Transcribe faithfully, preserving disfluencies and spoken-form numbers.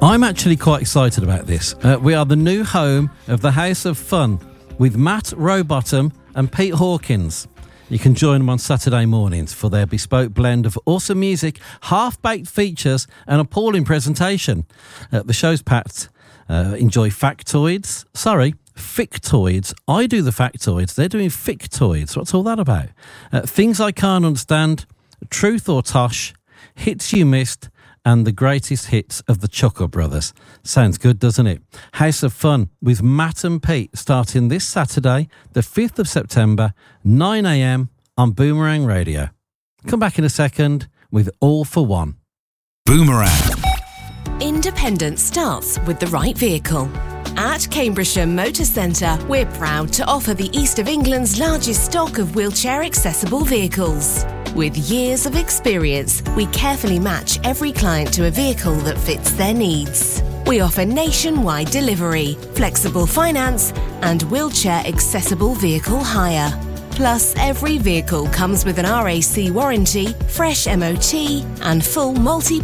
I'm actually quite excited about this. Uh, we are the new home of the House of Fun with Matt Rowbottom and Pete Hawkins. You can join them on Saturday mornings for their bespoke blend of awesome music, half-baked features and appalling presentation. Uh, the show's packed. Uh, enjoy factoids. Sorry, fictoids. I do the factoids. They're doing fictoids. What's all that about? Uh, things I can't understand, truth or tosh, hits you missed, and the greatest hits of the Chuckle Brothers. Sounds good, doesn't it? House of Fun with Matt and Pete starting this Saturday, the fifth of September, nine a.m. on Boomerang Radio. Come back in a second with All for One. Boomerang. Independence starts with the right vehicle. At Cambridgeshire Motor Centre, we're proud to offer the East of England's largest stock of wheelchair-accessible vehicles. With years of experience, we carefully match every client to a vehicle that fits their needs. We offer nationwide delivery, flexible finance, and wheelchair-accessible vehicle hire. Plus, every vehicle comes with an R A C warranty, fresh M O T, and full multi